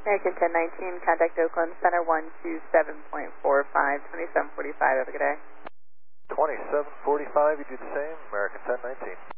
American 1019, contact Oakland Center 127.45, 2745, have a good day. 2745, you do the same, American 1019.